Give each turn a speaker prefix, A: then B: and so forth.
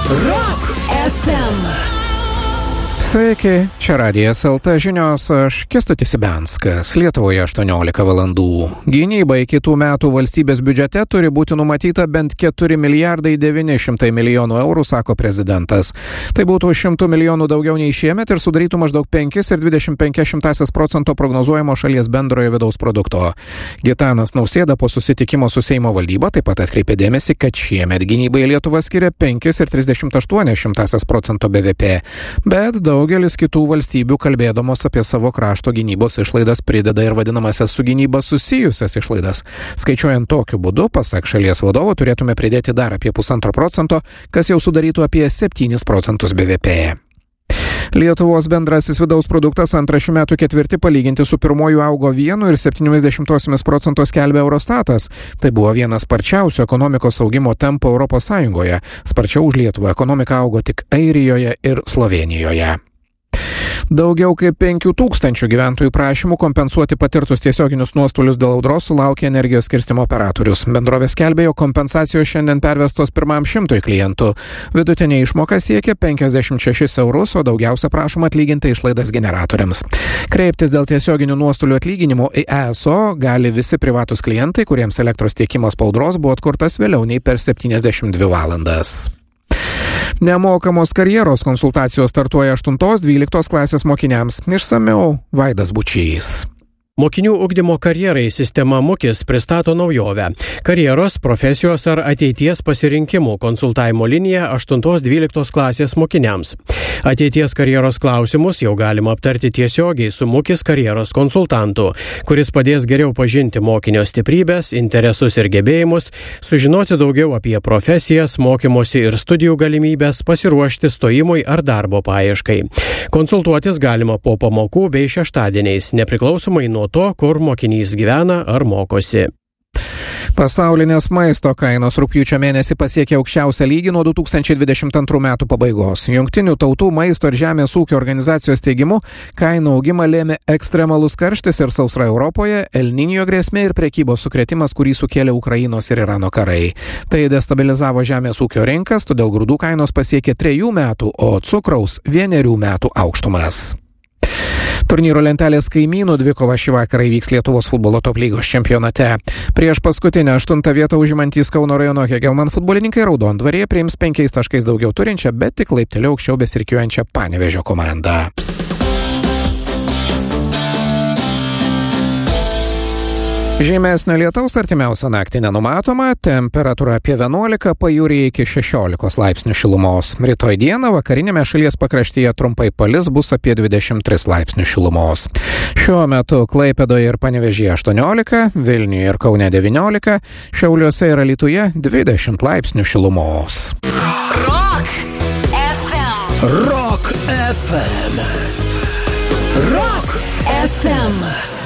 A: Rock FM.
B: Sveiki, čia Radijas LT žinios, aš Kęstutis Ibenskas, Lietuvoje 18 valandų. Gynybai kitų metų valstybės biudžete turi būti numatyta bent 4 milijardai 900 milijonų eurų, sako prezidentas. Tai būtų 100 milijonų daugiau nei šiemet ir sudarytų maždaug 5,25% prognozuojamo šalies bendrojo vidaus produkto. Gitanas Nausėda po susitikimo su Seimo valdyba taip pat atkreipė dėmesį, kad šiemet gynybai Lietuva skiria 5,38% BVP, bet daugelis kitų valstybių, kalbėdamos apie savo krašto gynybos išlaidas, prideda ir vadinamasias su gynyba susijusias išlaidas. Skaičiuojant tokiu būdu, pasak šalies vadovo, turėtume pridėti dar apie 0,5%, kas jau sudarytų apie 7% BVP. Lietuvos bendrasis vidaus produktas antrą šių metų ketvirtį palyginti su pirmoju augo 1,7% skelbia Eurostatas. Tai buvo vienas sparčiausių ekonomikos augimo tempų Europos Sąjungoje. Sparčiau už Lietuvą ekonomika augo tik Airijoje ir Slovėnijoje. Daugiau kaip 5,000 gyventojų prašymų kompensuoti patirtus tiesioginius nuostolius dėl audros sulaukė energijos skirstymo operatorius. Bendrovė skelbė, jog kompensacijos šiandien pervestos pirmam 100 klientų. Vidutinė išmoka siekia 56 eurus, o daugiausia prašoma atlyginti išlaidas generatoriams. Kreiptis dėl tiesioginių nuostolių atlyginimų į ESO gali visi privatus klientai, kuriems elektros tiekimas po audros buvo atkurtas vėliau nei per 72 valandas. Nemokamos karjeros konsultacijos startuoja 8-12 klasės mokiniams. Išsamiau Vaidas Bučys.
C: Mokinių ugdymo karjerai sistema Mukis pristato naujovę. Karjeros, profesijos ar ateities pasirinkimų konsultavimo linija 8-12 klasės mokiniams. Ateities karjeros klausimus jau galima aptarti tiesiogiai su Mukis karjeros konsultantu, kuris padės geriau pažinti mokinio stiprybės, interesus ir gebėjimus, sužinoti daugiau apie profesijas, mokymosi ir studijų galimybės, pasiruošti stojimui ar darbo paieškai. Konsultuotis galima po pamokų bei šeštadieniais, nepriklausomai nuo to, kur mokinys gyvena ar mokosi.
B: Pasaulinės maisto kainos rugpjūčio mėnesį pasiekė aukščiausią lygį nuo 2022 metų pabaigos. Jungtinių tautų maisto ir žemės ūkio organizacijos teigimu, kainų augimą lėmė ekstremalus karštis ir sausra Europoje, El Niño grėsmė ir prekybos sukrėtimas, kurį sukėlė Ukrainos ir Irano karai. Tai destabilizavo žemės ūkio rinkas, todėl grūdų kainos pasiekė 3 metų, o cukraus 1 metų aukštumas. Turnyro lentelės kaimynų dvikova šį vakarą įvyks Lietuvos futbolo top lygos čempionate. Prieš paskutinę 8 vietą užimantys Kauno rajono Hegelman futbolininkai Raudondvaryje priims 5 taškais daugiau turinčią, bet tik laipteliu aukščiau besirikiuojančią Panevėžio komandą. Žymesnio lietaus artimiausią naktį nenumatoma, temperatūra apie 11, pajūryje iki 16 laipsnių šilumos. Rytoj dieną vakarinėme šalies pakraštyje trumpai palis, bus apie 23 laipsnių šilumos. Šiuo metu Klaipėdoje ir Panevėžyje 18, Vilniuje ir Kaune 19, Šiauliuose ir Alytuje 20 laipsnių šilumos.
A: Rock FM. Rock FM. Rock FM.